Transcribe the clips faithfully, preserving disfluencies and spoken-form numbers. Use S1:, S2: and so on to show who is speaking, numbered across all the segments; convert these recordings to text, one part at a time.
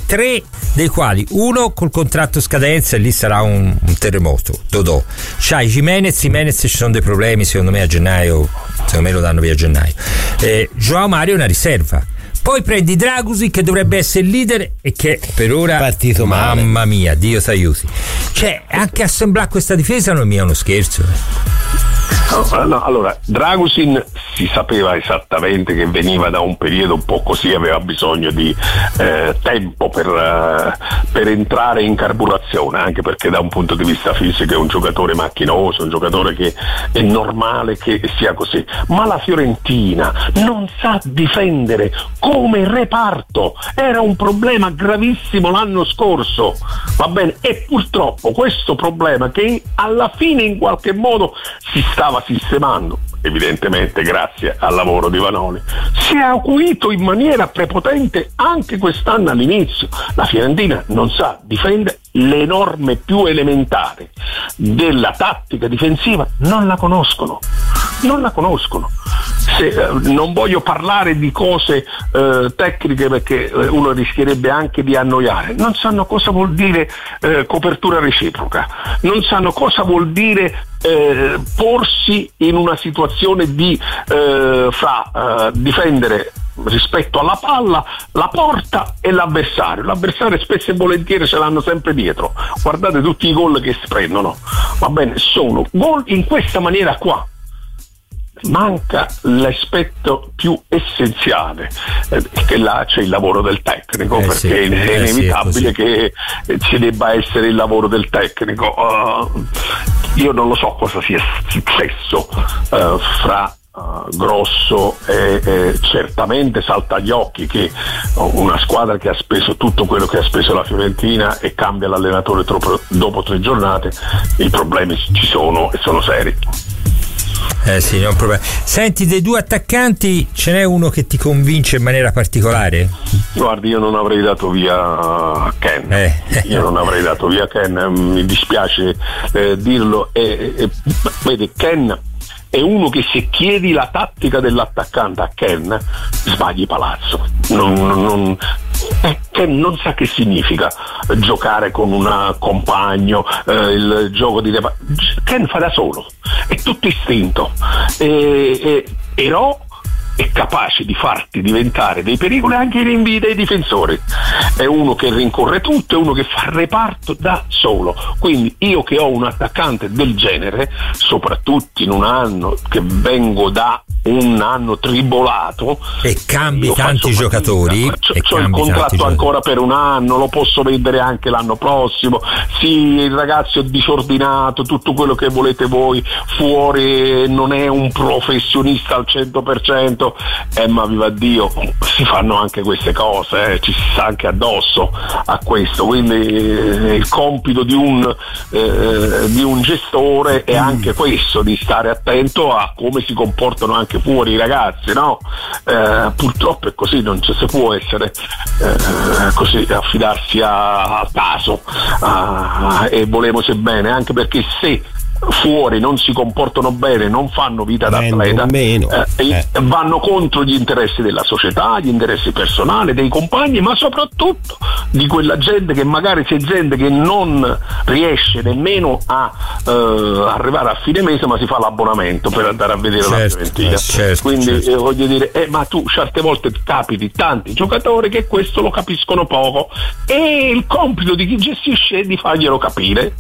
S1: tre dei quali uno col contratto scadenza e lì sarà un, un terremoto. Dodò. C'hai Jimenez, Jimenez ci sono dei problemi, secondo me a gennaio, secondo me lo danno via a gennaio. Eh, Joao Mario è una riserva. Poi prendi Dragusi che dovrebbe essere il leader e che per ora
S2: partito male.
S1: Mamma mia, Dio t'aiuti. Cioè, anche assemblare questa difesa non è mica uno scherzo.
S3: No, no, allora, Dragusin si sapeva esattamente che veniva da un periodo un po' così, aveva bisogno di eh, tempo per, uh, per entrare in carburazione, anche perché da un punto di vista fisico è un giocatore macchinoso, un giocatore che è normale che sia così, ma la Fiorentina non sa difendere come reparto, era un problema gravissimo l'anno scorso, va bene, e purtroppo questo problema che alla fine in qualche modo si stava sistemando, evidentemente grazie al lavoro di Vanoli, si è acuito in maniera prepotente anche quest'anno all'inizio. La Fiorentina non sa difendere, le norme più elementari della tattica difensiva non la conoscono, non la conoscono. Se, eh, non voglio parlare di cose eh, tecniche perché eh, uno rischierebbe anche di annoiare, non sanno cosa vuol dire eh, copertura reciproca, non sanno cosa vuol dire eh, porsi in una situazione di eh, fra eh, difendere rispetto alla palla, la porta e l'avversario. L'avversario spesso e volentieri ce l'hanno sempre dietro. Guardate tutti i gol che si prendono, va bene, sono gol in questa maniera qua. Manca l'aspetto più essenziale, eh, che là c'è il lavoro del tecnico, eh perché sì, è
S1: eh
S3: inevitabile
S1: sì,
S3: che ci debba essere il lavoro del tecnico. Uh, io non lo so cosa sia successo uh, fra Uh, Grosso e, e certamente salta agli occhi che una squadra che ha speso tutto quello che ha speso la Fiorentina e cambia l'allenatore troppo, dopo tre giornate, i problemi ci sono e sono seri.
S1: Eh sì, non problema. Senti, dei due attaccanti ce n'è uno che ti convince in maniera particolare?
S3: Guardi, io non avrei dato via Ken,
S1: eh.
S3: io non avrei dato via Ken, mi dispiace eh, dirlo, e, e, vede, Ken è uno che se chiedi la tattica dell'attaccante a Ken sbagli palazzo, non, non, eh, Ken non sa che significa giocare con un compagno, eh, il gioco di Ken fa da solo, è tutto istinto, e, e, però è capace di farti diventare dei pericoli anche i rinvii dei difensori, è uno che rincorre tutto, è uno che fa reparto da solo. Quindi io che ho un attaccante del genere, soprattutto in un anno che vengo da un anno tribolato
S1: e cambi tanti giocatori,
S3: c'ho, c'ho il contratto ancora per un anno, lo posso vendere anche l'anno prossimo, sì, il ragazzo è disordinato, tutto quello che volete voi, fuori non è un professionista al cento per cento, eh, ma viva Dio, si fanno anche queste cose, eh, ci si sta anche addosso a questo, quindi eh, il compito di un eh, di un gestore è anche questo, di stare attento a come si comportano anche fuori i ragazzi, no? Eh, purtroppo è così, non ci si può essere eh, così affidarsi a, a caso a, e volemosi bene, anche perché se fuori non si comportano bene, non fanno vita d'atleta, eh, eh. vanno contro gli interessi della società, gli interessi personali dei compagni, ma soprattutto di quella gente che magari c'è gente che non riesce nemmeno a eh, arrivare a fine mese, ma si fa l'abbonamento per andare a vedere certo, la Fiorentina, eh, certo, quindi certo. Eh, voglio dire, eh, ma tu certe volte capiti tanti giocatori che questo lo capiscono poco, e il compito di chi gestisce è di farglielo capire.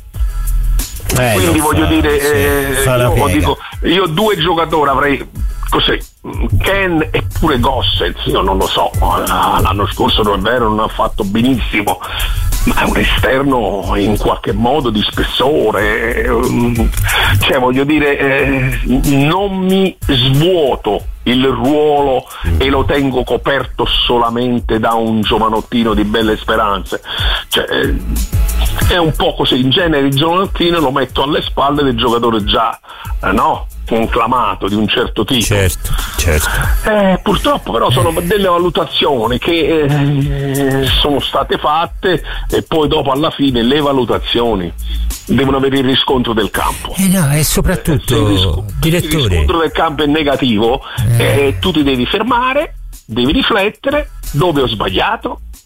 S3: Eh, quindi voglio fa, dire eh, io, dico, io due giocatori avrei così, Ken e pure Gossens, io non lo so, l'anno scorso non è vero, non ha fatto benissimo, ma è un esterno in qualche modo di spessore, cioè voglio dire eh, non mi svuoto il ruolo e lo tengo coperto solamente da un giovanottino di belle speranze, cioè è un po' così, in genere il giovanottino lo metto alle spalle del giocatore già eh, no conclamato di un certo tipo,
S1: certo, certo.
S3: Eh, purtroppo però sono delle valutazioni che eh, sono state fatte, e poi dopo alla fine le valutazioni devono avere il riscontro del campo,
S1: eh no, e soprattutto eh, il, risco- direttore. Il riscontro del campo è negativo, eh. Eh, tu ti devi fermare, devi riflettere dove ho sbagliato,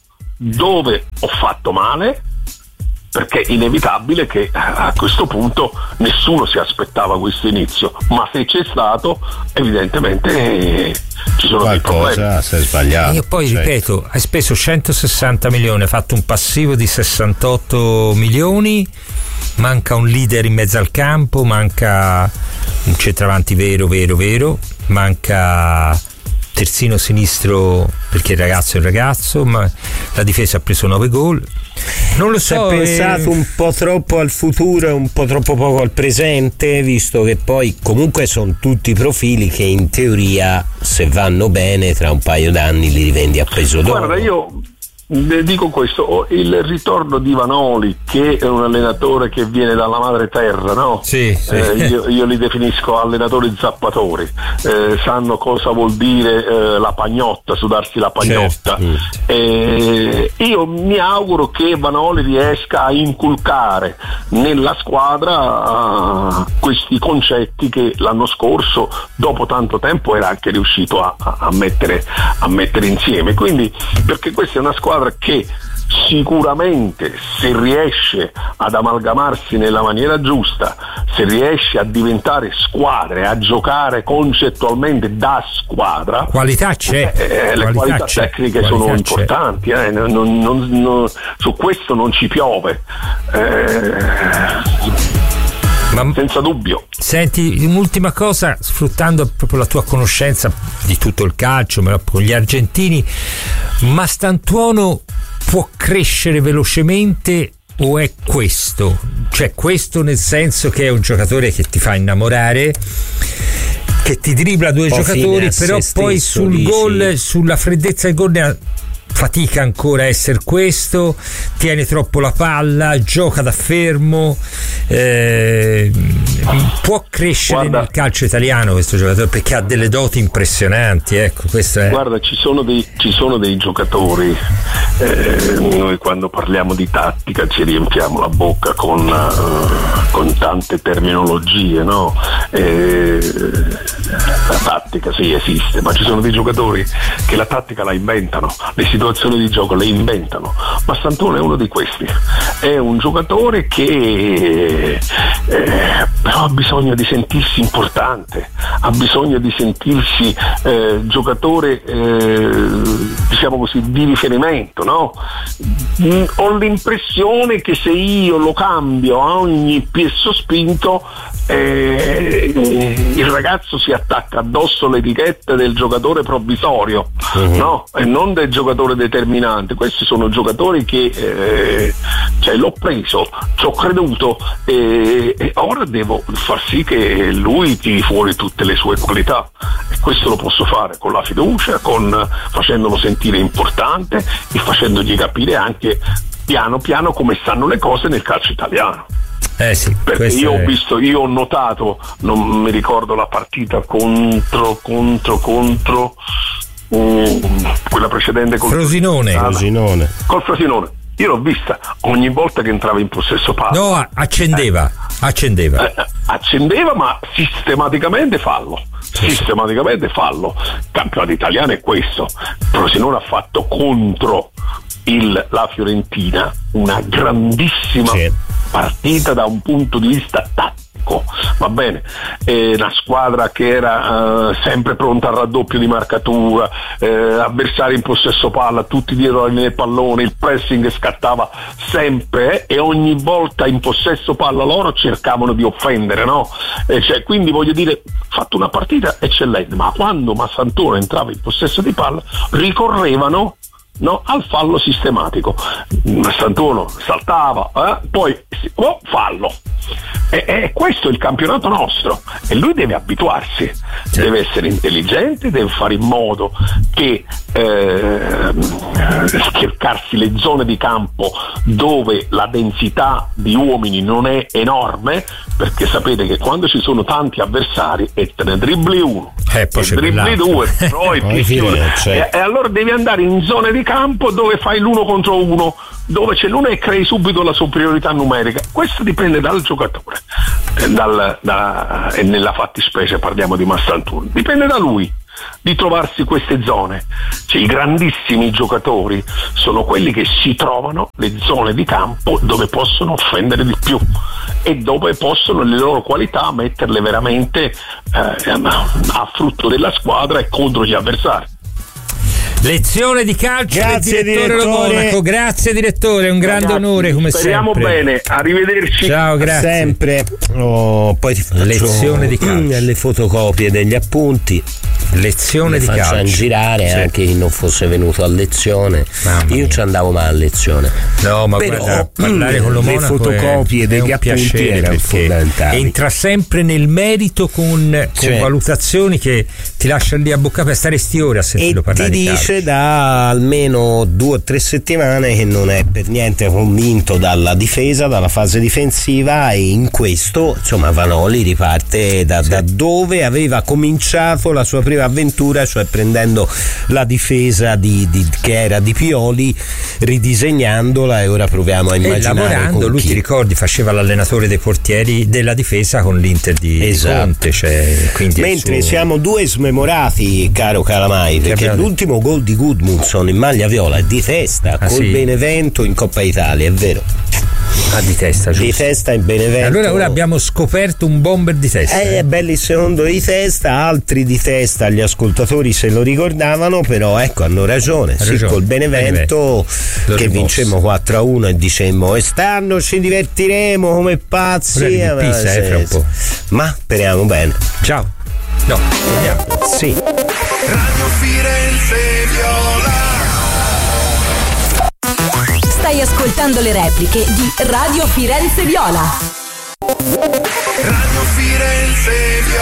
S3: dove ho fatto male, perché è inevitabile che a questo punto nessuno si aspettava questo inizio, ma se c'è stato evidentemente eh, ci sono dei problemi.
S2: Qualcosa si è sbagliato.
S1: Io poi
S2: certo.
S1: ripeto, hai speso centosessanta milioni, hai fatto un passivo di sessantotto milioni, manca un leader in mezzo al campo, manca un centravanti vero vero vero, manca terzino sinistro perché il ragazzo è il ragazzo, ma la difesa ha preso nove gol. Non lo so,
S2: si è pensato
S1: eh...
S2: un po' troppo al futuro e un po' troppo poco al presente, visto che poi comunque sono tutti profili che in teoria, se vanno bene, tra un paio d'anni li rivendi a peso d'oro.
S3: Guarda, io dico questo, il ritorno di Vanoli, che è un allenatore che viene dalla madre terra, no?
S1: Sì, sì.
S3: Eh, io, io li definisco allenatori zappatori, eh, sanno cosa vuol dire eh, la pagnotta, sudarsi la pagnotta.
S2: Certo.
S3: Eh, io mi auguro che Vanoli riesca a inculcare nella squadra uh, questi concetti che l'anno scorso, dopo tanto tempo, era anche riuscito a, a, mettere, a mettere insieme. Quindi, perché questa è una squadra che sicuramente, se riesce ad amalgamarsi nella maniera giusta, se riesce a diventare squadre, a giocare concettualmente da squadra,
S1: qualità c'è,
S3: eh, le
S1: qualità
S3: qualità
S1: c'è.
S3: tecniche
S1: Qualità
S3: sono
S1: c'è.
S3: importanti, eh, non, non, non, su questo non ci piove, eh,
S1: Ma,
S3: senza dubbio.
S1: Senti, un'ultima cosa, sfruttando proprio la tua conoscenza di tutto il calcio, ma con gli argentini, Mastantuono può crescere velocemente o è questo? Cioè questo nel senso che è un giocatore che ti fa innamorare, che ti dribbla due giocatori, però poi sul
S2: dici.
S1: gol, sulla freddezza del gol ne ha fatica ancora a essere questo, tiene troppo la palla, gioca da fermo, eh, può crescere
S3: Guarda,
S1: nel calcio italiano questo giocatore, perché ha delle doti impressionanti, ecco, questo è.
S3: Guarda, ci sono dei, ci sono dei giocatori, eh, noi quando parliamo di tattica ci riempiamo la bocca con, uh, con tante terminologie, no? Eh, la tattica sì esiste, ma ci sono dei giocatori che la tattica la inventano, le situazioni di gioco le inventano. Mastantuono è uno di questi, è un giocatore che eh, però ha bisogno di sentirsi importante, ha bisogno di sentirsi eh, giocatore eh, diciamo così di riferimento, no? Mm, ho l'impressione che se io lo cambio a ogni piezo spinto, eh, il ragazzo si attacca addosso l'etichetta del giocatore provvisorio, uh-huh. no? E non del giocatore determinante. Questi sono giocatori che eh, cioè, l'ho preso, ci ho creduto e, e ora devo far sì che lui tiri fuori tutte le sue qualità, e questo lo posso fare con la fiducia, con facendolo sentire importante e facendogli capire anche piano piano come stanno le cose nel calcio italiano.
S1: Eh sì,
S3: perché io ho
S1: è...
S3: visto, io ho notato, non mi ricordo la partita contro contro contro um, quella precedente col
S2: Frosinone. Frosinone
S3: col Frosinone, io l'ho vista ogni volta che entrava in possesso palla,
S1: no, accendeva eh, accendeva
S3: eh, accendeva ma sistematicamente fallo sistematicamente fallo. Il campionato italiano è questo. Frosinone ha fatto contro il, la Fiorentina una grandissima sì. partita da un punto di vista tattico, va bene, è una squadra che era uh, sempre pronta al raddoppio di marcatura, eh, avversari in possesso palla, tutti dietro la linea del pallone, il pressing scattava sempre eh, e ogni volta in possesso palla loro cercavano di offendere, no? Eh, cioè, quindi voglio dire, fatto una partita eccellente, ma quando Mastantuono entrava in possesso di palla ricorrevano no, al fallo sistematico. Mastantuono saltava, eh? poi oh, fallo. E, e questo è il campionato nostro e lui deve abituarsi, sì. deve essere intelligente, deve fare in modo che eh, cercarsi le zone di campo dove la densità di uomini non è enorme, perché sapete che quando ci sono tanti avversari e te ne dribbli uno
S1: eh, poi
S3: e dribbli due poi
S1: fine,
S3: e, e allora devi andare in zone di campo dove fai l'uno contro uno, dove c'è l'uno e crei subito la superiorità numerica. Questo dipende dal giocatore, dal, da, e nella fattispecie parliamo di Mastantuono, dipende da lui. di trovarsi queste zone. Cioè, i grandissimi giocatori sono quelli che si trovano le zone di campo dove possono offendere di più e dove possono le loro qualità metterle veramente eh, a frutto della squadra e contro gli avversari.
S1: Lezione di calcio
S2: grazie,
S1: del direttore,
S2: direttore.
S1: Monaco. Grazie direttore, un grande
S3: Ragazzi,
S1: onore come
S3: speriamo
S1: sempre.
S3: Speriamo bene, arrivederci.
S1: Ciao, grazie.
S2: Sempre. Oh, poi ti faccio
S1: lezione di calcio.
S2: Le fotocopie degli appunti.
S1: Lezione
S2: le
S1: di calcio.
S2: Facciamo girare sì. Anche chi non fosse venuto a lezione. Mamma Io mia. Ci andavo mai a lezione.
S1: No, ma
S2: però
S1: guarda, parlare con lo
S2: le
S1: Monaco
S2: fotocopie
S1: è,
S2: degli
S1: è
S2: appunti erano fondamentali.
S1: Entra sempre nel merito con, con cioè, valutazioni che ti lasciano lì a bocca per stare sti ore a sentirlo parlare
S2: di calcio. E ti dice da almeno due o tre settimane che non è per niente convinto dalla difesa, dalla fase difensiva, e in questo insomma Vanoli riparte da, sì. da dove aveva cominciato la sua prima avventura, cioè prendendo la difesa di, di, che era di Pioli, ridisegnandola, e ora proviamo a immaginare
S1: e lavorando, lui
S2: chi.
S1: Ti ricordi faceva l'allenatore dei portieri della difesa con l'Inter di, esatto. di Conte, cioè, quindi
S2: mentre
S1: suo...
S2: siamo due smemorati, caro Calamai, perché abbiamo... l'ultimo gol di Gudmundsson in maglia viola è di testa ah, col sì? Benevento in Coppa Italia, è vero?
S1: Ah, di testa, giusto.
S2: Di testa in Benevento.
S1: Allora ora abbiamo scoperto un bomber di testa.
S2: Eh, eh. belli secondo di testa, altri di testa, gli ascoltatori se lo ricordavano, però ecco, hanno ragione. Sì, ragione. Col Benevento, Benevento. che vincemmo quattro a uno e dicemmo quest'anno ci divertiremo come pazzi.
S1: Eh, ma, pizza, eh, fra un po'.
S2: Ma speriamo bene.
S1: Ciao. No, torniamo.
S2: Sì.
S4: Radio Firenze Viola.
S5: Stai ascoltando le repliche di Radio Firenze Viola.
S4: Radio Firenze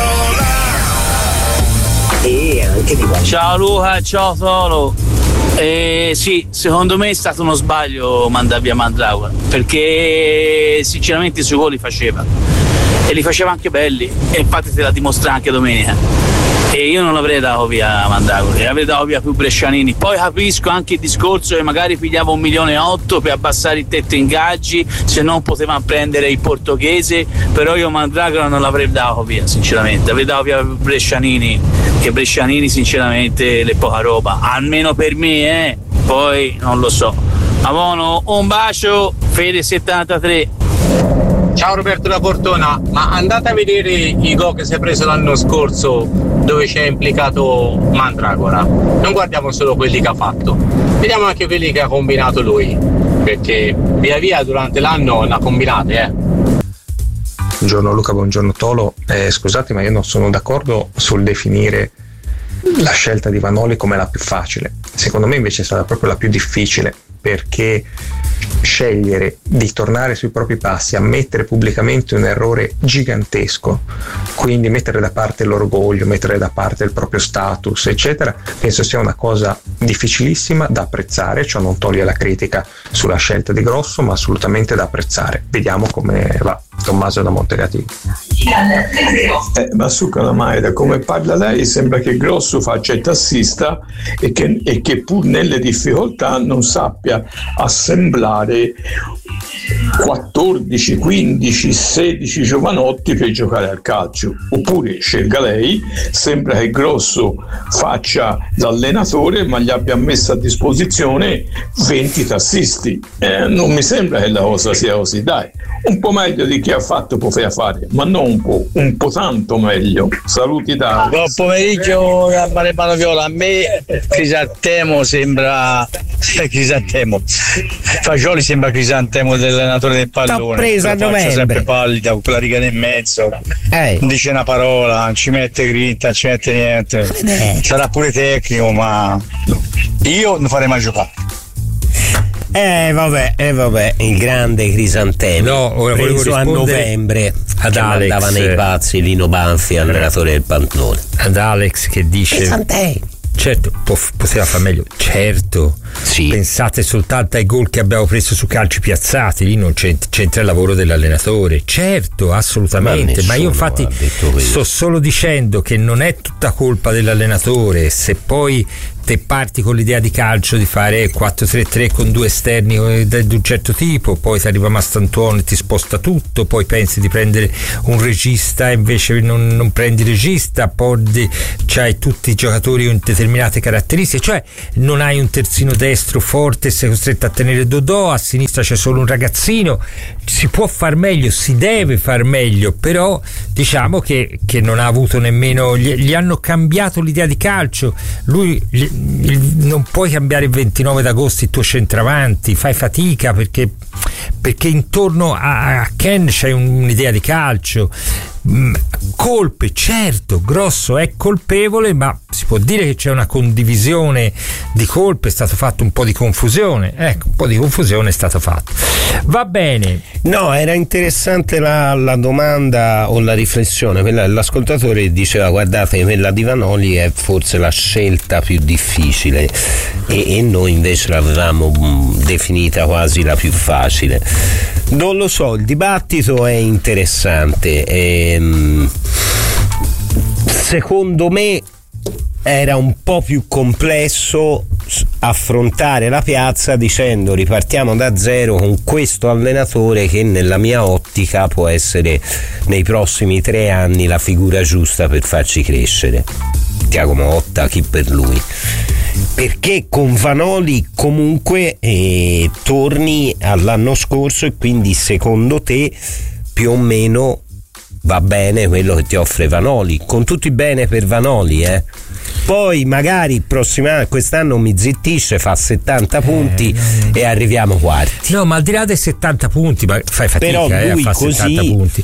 S4: Viola.
S2: E anche di qua.
S6: Ciao Luca, ciao Solo. Eh, sì, secondo me è stato uno sbaglio mandare via Mandragora, perché sinceramente i suoi gol li faceva e li faceva anche belli, e infatti te la dimostra anche domenica. E io non l'avrei dato via Mandragora, avrei dato via più Brescianini. Poi capisco anche il discorso che magari pigliava un milione e otto per abbassare il tetto ingaggi, se non potevamo prendere il portoghese, però io Mandragora non l'avrei dato via, sinceramente. Avrei dato via Brescianini, che Brescianini sinceramente è poca roba, almeno per me, eh. Poi non lo so. Avono, un bacio, Fede settantatré.
S7: Ciao Roberto da Portona, ma andate a vedere i gol che si è preso l'anno scorso dove c'è implicato Mandragora. Non guardiamo solo quelli che ha fatto, vediamo anche quelli che ha combinato lui, perché via via durante l'anno ne ha combinate, eh.
S8: Buongiorno Luca, buongiorno Tolo. Eh, scusate, ma io non sono d'accordo sul definire la scelta di Vanoli come la più facile. Secondo me invece è stata proprio la più difficile, perché scegliere di tornare sui propri passi, ammettere pubblicamente un errore gigantesco, quindi mettere da parte l'orgoglio, mettere da parte il proprio status, eccetera, penso sia una cosa difficilissima da apprezzare. Ciò non toglie la critica sulla scelta di Grosso, ma assolutamente da apprezzare. Vediamo come va. Tommaso da Montegatino.
S9: Eh, ma su Calamai, da come parla lei sembra che Grosso faccia il tassista e che, e che pur nelle difficoltà non sappia assemblare quattordici, quindici, sedici giovanotti per giocare al calcio. Oppure scelga lei, sembra che Grosso faccia l'allenatore ma gli abbia messo a disposizione venti tassisti. Eh, non mi sembra che la cosa sia così. Dai, un po' meglio di chi ha fatto poteva fare, ma non un po', un po' tanto meglio. Saluti da
S7: buon pomeriggio da Maremano Viola. A me Crisantemo sembra Crisantemo Fagioli sembra Crisantemo dell'allenatore del pallone,
S2: presa a novembre,
S7: sempre pallida con quella riga nel mezzo, eh. non dice una parola, non ci mette grinta, non ci mette niente, eh. sarà pure tecnico, ma io non farei mai giocare.
S2: Eh vabbè, eh vabbè, il grande Crisantemi,
S1: no, ora
S2: preso a novembre ad Alex, andava nei pazzi Lino Banfi, allenatore del Pantone.
S1: Ad Alex che dice Crisantemi. Certo, poteva far meglio, certo. Sì. Pensate soltanto ai gol che abbiamo preso su calci piazzati, lì non c'entra, c'entra il lavoro dell'allenatore. Certo, assolutamente. Ma, ma io infatti sto solo dicendo che non è tutta colpa dell'allenatore. Se poi te parti con l'idea di calcio di fare quattro tre tre con due esterni di un certo tipo, poi ti arriva Mastantuono e ti sposta tutto, poi pensi di prendere un regista e invece non, non prendi regista, poi di, c'hai tutti i giocatori con determinate caratteristiche, cioè non hai un terzino destro forte, sei costretto a tenere Dodò, a sinistra c'è solo un ragazzino. Si può far meglio, si deve far meglio, però diciamo che, che non ha avuto nemmeno, gli, gli hanno cambiato l'idea di calcio. Lui gli, il, non puoi cambiare il ventinove d'agosto il tuo centravanti, fai fatica perché, perché intorno a, a Ken c'è un'idea di calcio. Colpe, certo, Grosso è colpevole, ma si può dire che c'è una condivisione di colpe, è stato fatto un po' di confusione, ecco, un po' di confusione è stato fatto. Va bene.
S2: No, era interessante la, la domanda o la riflessione, quella dell'ascoltatore diceva: guardate, quella di Vanoli è forse la scelta più difficile e, e noi invece l'avevamo mh, definita quasi la più facile. Non lo so, il dibattito è interessante e, mh, secondo me era un po' più complesso affrontare la piazza dicendo ripartiamo da zero con questo allenatore che nella mia ottica può essere nei prossimi tre anni la figura giusta per farci crescere. Tiago Motta, chi per lui, perché con Vanoli comunque eh, torni all'anno scorso e quindi secondo te più o meno va bene quello che ti offre Vanoli, con tutto il bene per Vanoli, eh poi magari il prossimo anno, quest'anno mi zittisce, fa settanta punti eh, no, e arriviamo quarti.
S1: No, ma al di là dei settanta punti, ma fai fatica
S2: però lui
S1: eh, a fare
S2: così,
S1: settanta punti.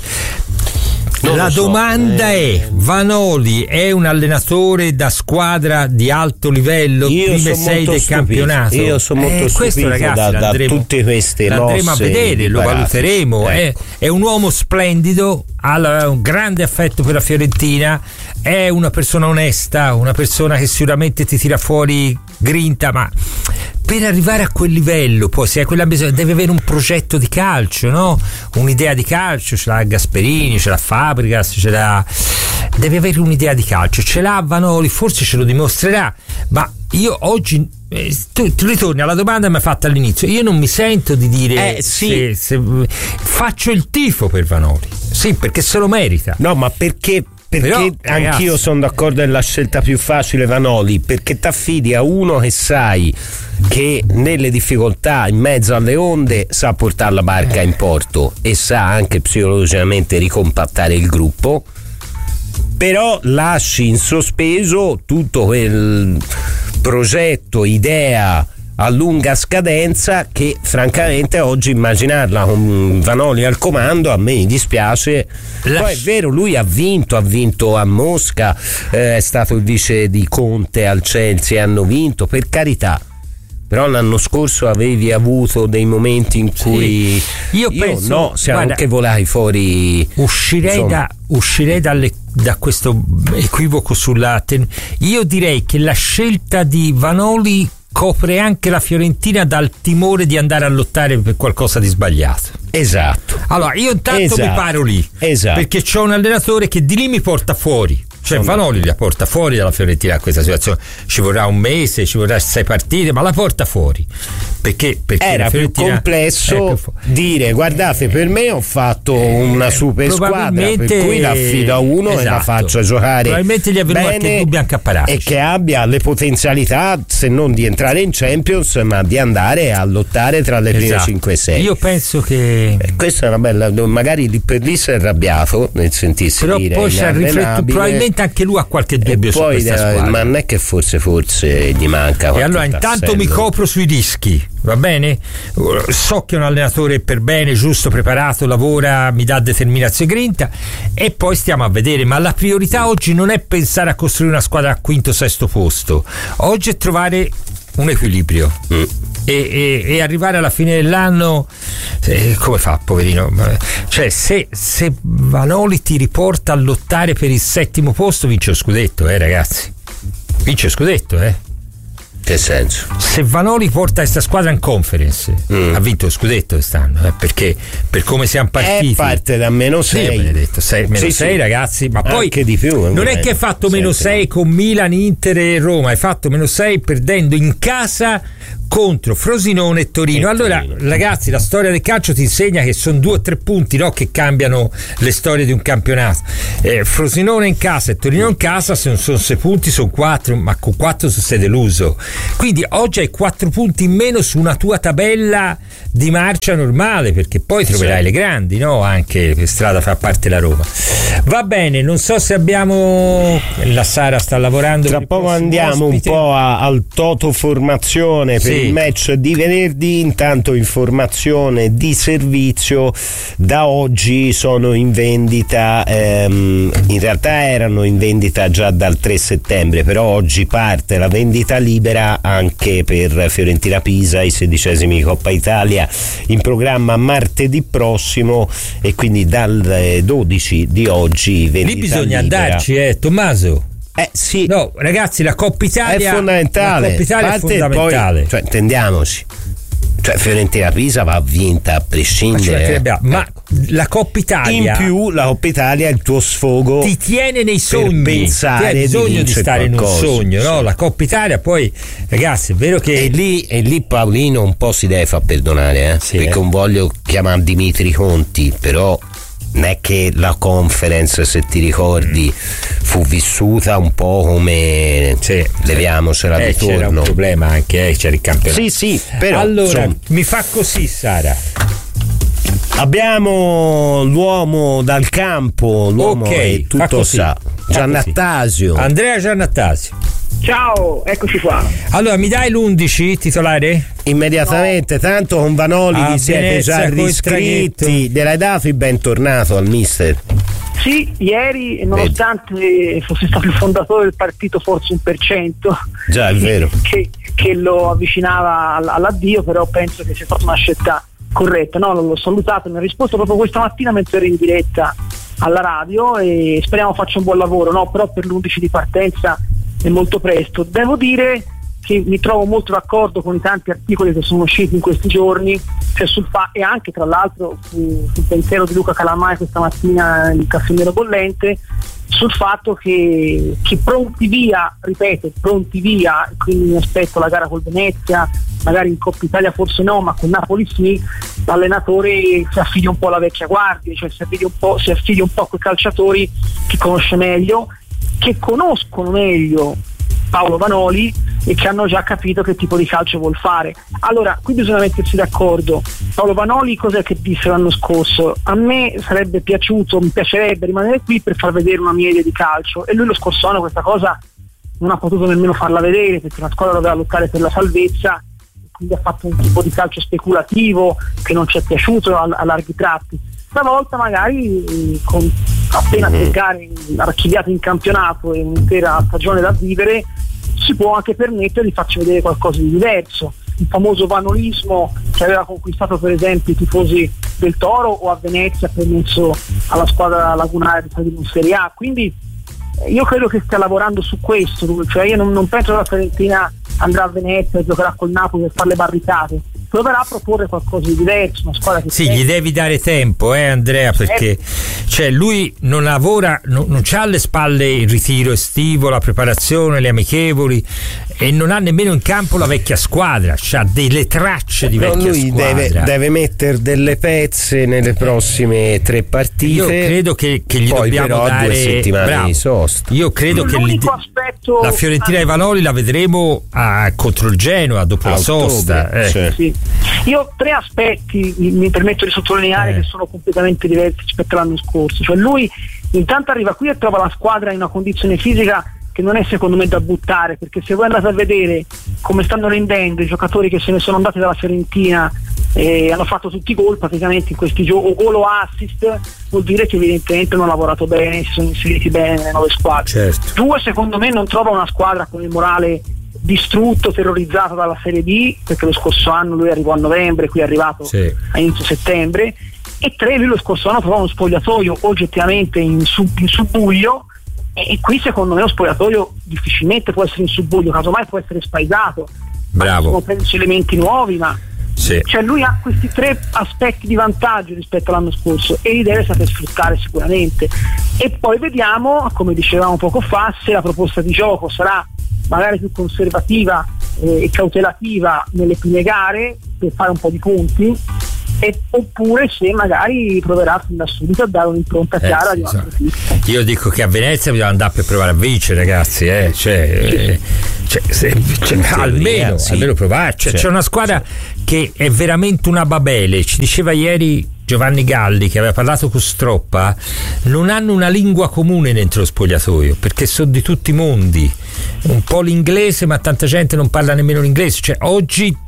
S1: Non la so, domanda eh. è: Vanoli è un allenatore da squadra di alto livello,
S2: io
S1: prime sei del
S2: stupito.
S1: campionato?
S2: Io sono molto
S1: eh,
S2: stupito
S1: questo, ragazzi,
S2: da, da tutte queste mosse,
S1: andremo a vedere, lo valuteremo.
S2: Ecco.
S1: È, è un uomo splendido, ha un grande affetto per la Fiorentina, è una persona onesta, una persona che sicuramente ti tira fuori grinta, ma per arrivare a quel livello poi se hai quella bisogno, deve avere un progetto di calcio, no? Un'idea di calcio, ce l'ha Gasperini, ce l'ha Fabregas, ce l'ha, deve avere un'idea di calcio, ce l'ha Vanoli, forse ce lo dimostrerà, ma io oggi eh, tu, tu ritorni alla domanda che mi hai fatto all'inizio, io non mi sento di dire
S2: eh, sì.
S1: se, se, faccio il tifo per Vanoli, sì, perché se lo merita.
S2: No, ma perché perché
S1: però,
S2: anch'io
S1: ragazzi,
S2: sono d'accordo nella scelta più facile Vanoli, perché t'affidi a uno che sai che nelle difficoltà, in mezzo alle onde, sa portare la barca in porto e sa anche psicologicamente ricompattare il gruppo, però lasci in sospeso tutto quel progetto, idea a lunga scadenza che francamente oggi immaginarla con Vanoli al comando a me mi dispiace. La... Poi è vero, lui ha vinto, ha vinto a Mosca, eh, è stato il vice di Conte al Chelsea, hanno vinto, per carità, però l'anno scorso avevi avuto dei momenti in cui
S1: sì. io,
S2: io
S1: penso,
S2: no, siamo
S1: guarda,
S2: anche volati fuori,
S1: uscirei da uscirei dalle, da questo equivoco sulla ten... io direi che la scelta di Vanoli copre anche la Fiorentina dal timore di andare a lottare per qualcosa di sbagliato.
S2: Esatto.
S1: Allora io intanto
S2: esatto.
S1: mi paro lì,
S2: esatto.
S1: perché c'ho un allenatore che di lì mi porta fuori. Cioè Vanoli la porta fuori dalla Fiorentina a questa situazione, ci vorrà un mese, ci vorrà sei partite, ma la porta fuori perché, perché
S2: era più complesso più fu- dire guardate, per me ho fatto una super squadra, per cui la affido a uno esatto. e la faccio giocare
S1: probabilmente gli è venuto anche il dubbio anche a Paratici
S2: e che abbia le potenzialità se non di entrare in Champions ma di andare a lottare tra le prime
S1: esatto.
S2: cinque sei.
S1: Io penso che
S2: eh, questa è una bella, magari lì per lì si è arrabbiato nel sentirsi
S1: però
S2: dire
S1: poi ci ha riflettuto, probabilmente anche lui ha qualche dubbio su questa
S2: eh,
S1: squadra,
S2: ma non è che forse forse gli manca
S1: e allora intanto
S2: tassello.
S1: Mi copro sui dischi, va bene? So che è un allenatore per bene, giusto, preparato, lavora, mi dà determinazione e grinta e poi stiamo a vedere, ma la priorità oggi non è pensare a costruire una squadra a quinto sesto posto, oggi è trovare un equilibrio mm. e, e, e arrivare alla fine dell'anno eh, come fa poverino, cioè se, se Vanoli ti riporta a lottare per il settimo posto vince lo scudetto, eh ragazzi, vince lo scudetto, eh
S2: Che senso?
S1: Se Vanoli porta questa squadra in conference, mm. ha vinto lo scudetto quest'anno, eh, perché per come siamo partiti.
S2: È parte da meno sei.
S1: Benedetto, sei meno
S2: sì,
S1: sei
S2: sì.
S1: ragazzi, ma poi
S2: anche di più.
S1: Non è che hai fatto meno sei con Milan, Inter e Roma, hai fatto meno sei perdendo in casa contro Frosinone e Torino. Allora, ragazzi, la storia del calcio ti insegna che sono due o tre punti, no, che cambiano le storie di un campionato. Eh, Frosinone in casa e Torino in casa, se non sono sei punti, sono quattro, ma con quattro sei deluso. Quindi oggi hai quattro punti in meno su una tua tabella di marcia normale, perché poi troverai sì. le grandi, no? Anche per strada fa parte la Roma. Va bene, non so se abbiamo. La Sara sta lavorando.
S2: Tra poco andiamo ospite. un po' a, al Toto formazione per sì. il match di venerdì. Intanto informazione di servizio: da oggi sono in vendita, ehm, in realtà erano in vendita già dal tre settembre, però oggi parte la vendita libera anche per Fiorentina Pisa, i sedicesimi di Coppa Italia in programma martedì prossimo, e quindi dal dodici di oggi vendita
S1: lì bisogna
S2: libera.
S1: Andarci, eh Tommaso.
S2: Eh sì.
S1: No, ragazzi, la Coppa Italia
S2: è fondamentale.
S1: La Coppa Italia è fondamentale.
S2: Poi, cioè, intendiamoci. Cioè, Fiorentina Pisa va vinta a prescindere.
S1: Ma, ma la Coppa Italia.
S2: In più, la Coppa Italia è il tuo sfogo.
S1: Ti tiene nei sogni.
S2: Per pensare
S1: ti hai bisogno di, di stare
S2: qualcosa.
S1: in un sogno,
S2: sì.
S1: no? La Coppa Italia, poi, ragazzi, è vero che.
S2: E lì, e lì Paolino un po' si deve far perdonare, eh? Sì, perché eh. non voglio chiamare Dimitri Conti, però. Non è che la conference, se ti ricordi, fu vissuta un po' come sì, leviamocela
S1: eh,
S2: di torno.
S1: C'era un problema anche, eh, c'era il campionato.
S2: Sì, sì, però
S1: allora
S2: insomma,
S1: mi fa così, Sara.
S2: Abbiamo l'uomo dal campo, l'uomo
S1: okay,
S2: che tutto sa. Giannattasio.
S1: Andrea Giannattasio.
S10: Ciao, eccoci qua.
S1: Allora, mi dai l'undici titolare?
S2: Immediatamente, no. Tanto con Vanoli
S1: a
S2: vi siete
S1: Venezia,
S2: già riscritti. Della Dafi, bentornato al mister.
S10: Sì, ieri, nonostante Vedi. fosse stato il fondatore del partito forse un per cento,
S2: già è vero,
S10: che, che lo avvicinava all'addio, però penso che sia stata una scelta corretta. No, l'ho salutato, mi ha risposto proprio questa mattina mentre ero in diretta alla radio, e speriamo faccia un buon lavoro, no? Però per l'undici di partenza è molto presto. Devo dire che mi trovo molto d'accordo con i tanti articoli che sono usciti in questi giorni, cioè sul fa- e anche tra l'altro su, sul pensiero di Luca Calamai questa mattina in Caffè Nero Bollente, sul fatto che, che pronti via, ripeto, pronti via, quindi mi aspetto la gara col Venezia, magari in Coppa Italia forse no, ma con Napoli sì, l'allenatore si affidi un po' alla vecchia guardia, cioè si affidi un po', si affidi un po' a quei calciatori che conosce meglio, che conoscono meglio Paolo Vanoli e che hanno già capito che tipo di calcio vuol fare. Allora, qui bisogna mettersi d'accordo. Paolo Vanoli cos'è che disse l'anno scorso? A me sarebbe piaciuto, mi piacerebbe rimanere qui per far vedere una mia idea di calcio, e lui lo scorso anno questa cosa non ha potuto nemmeno farla vedere, perché la squadra doveva lottare per la salvezza, quindi ha fatto un tipo di calcio speculativo che non ci è piaciuto a, a larghi tratti. Stavolta magari con appena tre gare archiviate in campionato e un'intera stagione da vivere, si può anche permettere di farci vedere qualcosa di diverso. Il famoso vanolismo che aveva conquistato per esempio i tifosi del Toro o a Venezia, permesso alla squadra lagunare di salire in Serie A. Quindi io credo che stia lavorando su questo, cioè io non, non penso che la Fiorentina andrà a Venezia e giocherà col Napoli per fare le barricate, proverà a proporre qualcosa di diverso, una squadra che
S1: sì, gli devi dare tempo, eh Andrea, perché eh. cioè lui non lavora, non, non c'ha alle spalle il ritiro estivo, la preparazione, le amichevoli, e non ha nemmeno in campo la vecchia squadra, c'ha delle tracce di vecchia
S2: lui
S1: squadra.
S2: Deve, deve mettere delle pezze nelle prossime tre partite.
S1: Io credo che, che gli
S2: poi
S1: dobbiamo
S2: però
S1: dare
S2: due settimane di sosta.
S1: Io credo che
S10: aspetto...
S1: la Fiorentina e Vanoli la vedremo a, contro il Genoa dopo a la ottobre, sosta. Eh.
S10: Cioè. Sì. Io ho tre aspetti, mi permetto di sottolineare, eh. che sono completamente diversi rispetto all'anno scorso. Cioè lui intanto arriva qui e trova la squadra in una condizione fisica che non è secondo me da buttare, perché se voi andate a vedere come stanno rendendo i giocatori che se ne sono andati dalla Fiorentina e hanno fatto tutti i gol praticamente in questi giochi, o gol o assist, vuol dire che evidentemente hanno lavorato bene, si sono inseriti bene nelle nuove squadre.
S1: Certo.
S10: Due, secondo me non trova una squadra con il morale distrutto, terrorizzato dalla Serie B, perché lo scorso anno lui arrivò a novembre, qui è arrivato sì. a inizio settembre. E tre, lui lo scorso anno trovò uno spogliatoio oggettivamente in, sub, in subbuglio, e qui secondo me lo spogliatoio difficilmente può essere in subbuglio, casomai può essere spaesato.
S1: Bravo.
S10: Sono prendersi elementi nuovi, ma
S1: sì.
S10: Cioè lui ha questi tre aspetti di vantaggio rispetto all'anno scorso e li deve saper sfruttare sicuramente. E poi vediamo, come dicevamo poco fa, se la proposta di gioco sarà magari più conservativa eh, e cautelativa nelle prime gare per fare un po' di punti, e, oppure se magari proverà fin da subito a dare un'impronta chiara
S1: eh,
S10: di
S1: sì,
S10: un altro tipo.
S1: Io dico che a Venezia bisogna andare per provare a vincere, ragazzi, eh? cioè,
S10: sì.
S1: eh, cioè, se, cioè
S2: teoria,
S1: almeno,
S2: sì.
S1: almeno provarci. Cioè,
S2: Certo,
S1: c'è una squadra
S2: certo.
S1: che è veramente una babele. Ci diceva ieri Giovanni Galli, che aveva parlato con Stroppa, non hanno una lingua comune dentro lo spogliatoio, perché sono di tutti i mondi, un po' l'inglese, ma tanta gente non parla nemmeno l'inglese. Cioè oggi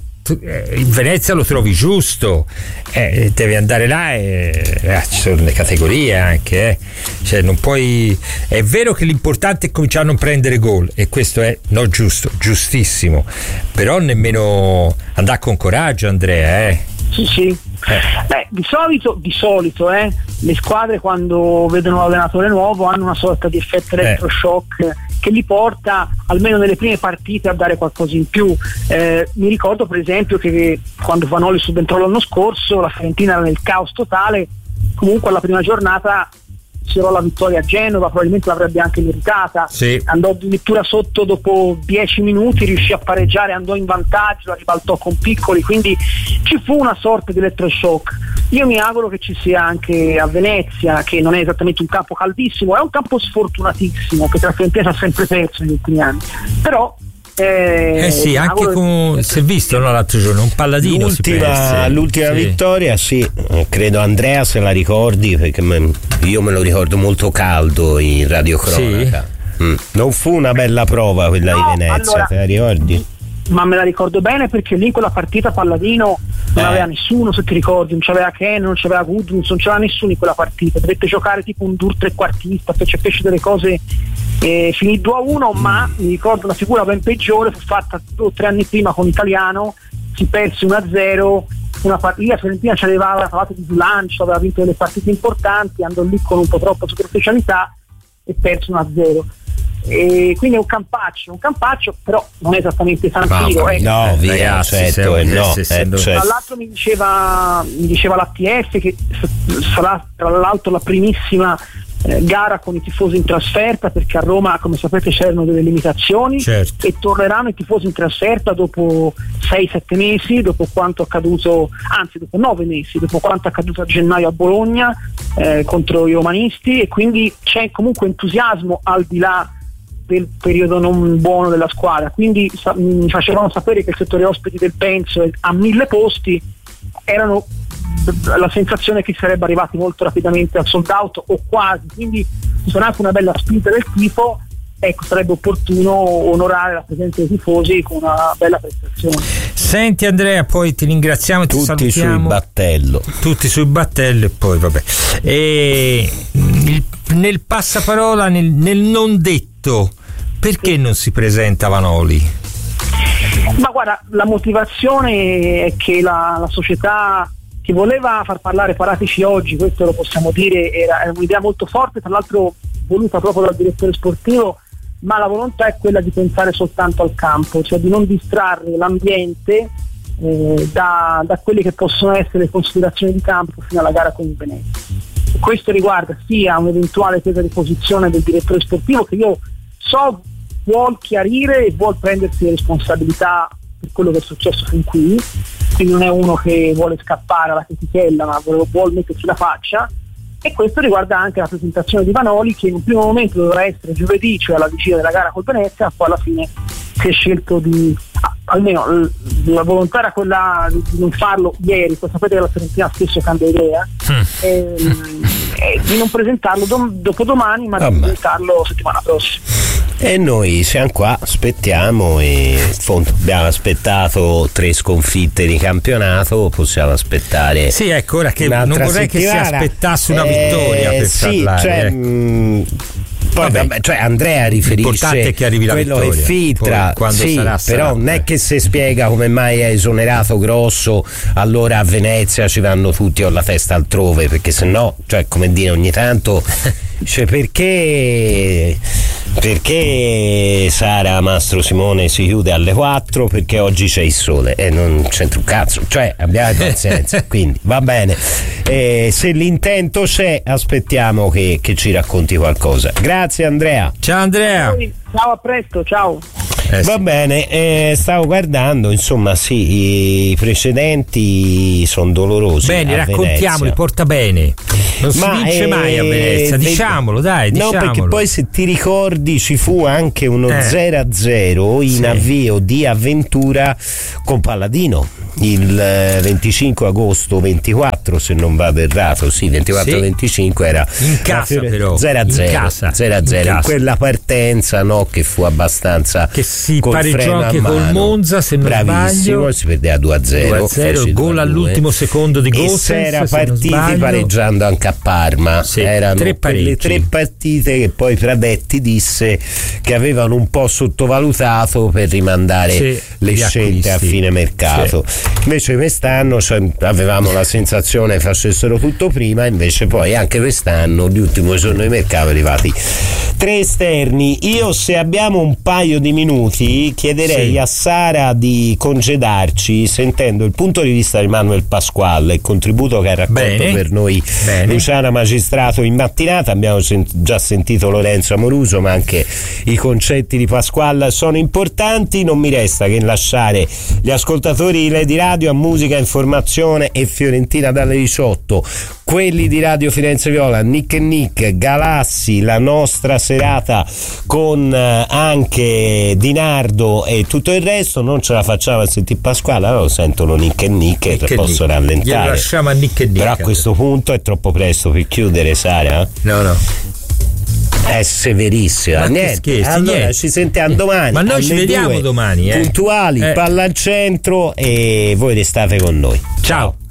S1: in Venezia lo trovi giusto, eh, devi andare là e eh, ci sono le categorie anche, eh. Cioè non puoi, è vero che l'importante è cominciare a non prendere gol, e questo è no giusto, giustissimo, però nemmeno andare con coraggio, Andrea, eh.
S10: Sì, sì.
S1: Eh.
S10: Beh, di solito, di solito eh, le squadre quando vedono l'allenatore nuovo hanno una sorta di effetto elettroshock eh. che li porta almeno nelle prime partite a dare qualcosa in più. Eh, mi ricordo per esempio che quando Vanoli subentrò l'anno scorso la Fiorentina era nel caos totale, comunque alla prima giornata tirò la vittoria a Genova, probabilmente l'avrebbe anche meritata,
S1: sì.
S10: Andò addirittura sotto dopo dieci minuti, riuscì a pareggiare, andò in vantaggio, la ribaltò con Piccoli, quindi ci fu una sorta di elettroshock. Io mi auguro che ci sia anche a Venezia, che non è esattamente un campo caldissimo, è un campo sfortunatissimo, perché la Fiorentina ha sempre perso negli ultimi anni, però Eh,
S1: eh sì, anche con che... si è visto no, l'altro giorno un palladino
S2: l'ultima,
S1: si
S2: l'ultima
S1: sì.
S2: vittoria, sì, credo Andrea se la ricordi, perché me, io me lo ricordo molto caldo in radiocronaca. Sì. Mm. Non fu una bella prova quella no, di Venezia, allora, te la ricordi?
S10: Ma me la ricordo bene, perché lì in quella partita Palladino non
S2: eh.
S10: aveva nessuno, se ti ricordi, non c'aveva Ken, non c'aveva Gudrun, non c'aveva nessuno in quella partita, dovette giocare tipo un dur trequartista, fece, fece delle cose, eh, finì due a uno, ma mi ricordo una figura ben peggiore, fu fatta due o tre anni prima con Italiano, si perse uno a zero, una partita, Fiorentina ci aveva parlato di slancio, aveva vinto delle partite importanti, andò lì con un po' troppa superficialità e perse uno a zero. E quindi è un campaccio, un campaccio, però non è esattamente San Siro.
S2: No, ecco. no, via, ragazzi, certo, eh, no, eh, certo.
S10: Tra l'altro mi diceva, mi diceva l'A T F che sarà tra l'altro la primissima eh, gara con i tifosi in trasferta, perché a Roma, come sapete, c'erano delle limitazioni,
S1: certo.
S10: E torneranno i tifosi in trasferta dopo sei sette mesi, dopo quanto accaduto, anzi dopo nove mesi, dopo quanto accaduto a gennaio a Bologna eh, contro i romanisti, e quindi c'è comunque entusiasmo al di là del periodo non buono della squadra, quindi sa- mi facevano sapere che il settore ospiti del Penso a mille posti erano la sensazione che sarebbe arrivati molto rapidamente al sold out o quasi, quindi ci sarà anche una bella spinta del tifo. Ecco, sarebbe opportuno onorare la presenza dei tifosi con una bella prestazione.
S1: Senti Andrea, poi ti ringraziamo e ti
S2: tutti
S1: salutiamo.
S2: Sul battello
S1: tutti sul battello e poi vabbè e il, nel passaparola, nel, nel non detto, perché non si presenta Vanoli?
S10: Ma guarda, la motivazione è che la, la società che voleva far parlare Paratici oggi, questo lo possiamo dire, era, era un'idea molto forte, tra l'altro voluta proprio dal direttore sportivo, ma la volontà è quella di pensare soltanto al campo, cioè di non distrarre l'ambiente eh, da, da quelle che possono essere le considerazioni di campo fino alla gara con il Venezia. Questo riguarda sia un'eventuale presa di posizione del direttore sportivo, che io so vuol chiarire e vuol prendersi le responsabilità per quello che è successo fin qui, quindi non è uno che vuole scappare alla critichella, ma vuole, vuole metterci la faccia. E questo riguarda anche la presentazione di Vanoli, che in un primo momento doveva essere giovedì, cioè alla vigilia della gara col Venezia, poi alla fine si è scelto di, almeno la volontà era quella di non farlo ieri, poi sapete che la Fiorentina spesso cambia idea, mm. e, e di non presentarlo dom- dopodomani, ma
S2: ah,
S10: di presentarlo settimana prossima.
S2: E noi siamo qua, aspettiamo, e in fondo abbiamo aspettato tre sconfitte di campionato, possiamo aspettare.
S1: Sì, ecco, ora che non vorrei settimana. che si aspettasse una vittoria
S2: eh,
S1: per
S2: sì,
S1: parlare.
S2: Cioè,
S1: ecco.
S2: mh, Poi vabbè, cioè Andrea riferisce
S1: l'importante è che arrivi la
S2: quello
S1: vittoria.
S2: che filtra.
S1: Poi, quando
S2: sì,
S1: sarà, sarà,
S2: però non è che se spiega come mai è esonerato Grosso, allora a Venezia ci vanno tutti o la testa altrove, perché sennò, cioè come dire, ogni tanto cioè perché perché Sara Mastro Simone si chiude alle quattro perché oggi c'è il sole e non c'entra un cazzo, cioè abbiamo pazienza. Quindi va bene, eh, se l'intento c'è aspettiamo che, che ci racconti qualcosa. Grazie Andrea.
S1: Ciao Andrea.
S10: Ciao, a presto, ciao.
S1: Eh,
S2: Va
S1: sì.
S2: bene, eh, stavo guardando, insomma sì, i precedenti sono dolorosi.
S1: Bene,
S2: a
S1: raccontiamoli,
S2: Venezia.
S1: porta bene. Non si
S2: Ma,
S1: vince
S2: eh,
S1: mai a Venezia,
S2: ve-
S1: diciamolo, dai,
S2: No,
S1: diciamolo.
S2: perché poi se ti ricordi ci fu anche uno
S1: Eh.
S2: zero a zero in
S1: Sì.
S2: avvio di avventura con Palladino il eh, venticinque agosto ventiquattro, se non vado errato, sì, ventiquattro
S1: Sì.
S2: venticinque era
S1: In
S2: la
S1: casa,
S2: Fiore-
S1: però.
S2: zero a
S1: In
S2: zero,
S1: casa.
S2: zero a
S1: In
S2: zero, in
S1: casa.
S2: quella partenza, no, che fu abbastanza
S1: Che si
S2: col
S1: pareggiò
S2: freno a
S1: anche col
S2: mano.
S1: Monza, se non
S2: Bravissimo,
S1: sbaglio.
S2: si perdeva due a zero,
S1: due a zero,
S2: fece
S1: gol
S2: due a due.
S1: all'ultimo secondo di
S2: e
S1: Gosens,
S2: si era
S1: se non
S2: partiti
S1: sbaglio.
S2: pareggiando anche a Parma.
S1: Sì,
S2: Erano
S1: tre
S2: quelle
S1: pareggi.
S2: tre partite che poi Pradetti disse che avevano un po' sottovalutato per rimandare
S1: Sì,
S2: le
S1: gli
S2: scelte a
S1: acquisti.
S2: fine mercato. Invece quest'anno, cioè, avevamo la sensazione che facessero tutto prima, invece poi anche quest'anno, l'ultimo giorno di mercato, arrivati tre esterni. Io, se abbiamo un paio di minuti, chiederei
S1: Sì.
S2: a Sara di congedarci sentendo il punto di vista di Manuel Pasquale, il contributo che ha raccolto
S1: Bene.
S2: per noi
S1: Bene.
S2: Luciana Magistrato in mattinata. Abbiamo sen- già sentito Lorenzo Amoruso, ma anche i concetti di Pasquale sono importanti. Non mi resta che lasciare gli ascoltatori di Lady Radio a Musica, Informazione e Fiorentina dalle diciotto, quelli di Radio Firenze Viola, Nick e Nick, Galassi, la nostra serata con eh, anche Dinardo e tutto il resto. Non ce la facciamo a sentire Pasquale, allora lo sentono Nick e Nick e
S1: Nick e
S2: posso
S1: Nick.
S2: rallentare.
S1: Glielo lasciamo a Nick e Nick.
S2: Però a questo punto è troppo presto per chiudere, Sara.
S1: No, no.
S2: È severissima.
S1: Ma che
S2: Niente.
S1: scherzi,
S2: allora
S1: niente.
S2: ci sentiamo domani.
S1: Ma noi ci
S2: alle
S1: vediamo
S2: due,
S1: domani, eh.
S2: puntuali,
S1: Eh.
S2: palla al centro, e voi restate con noi.
S1: Ciao.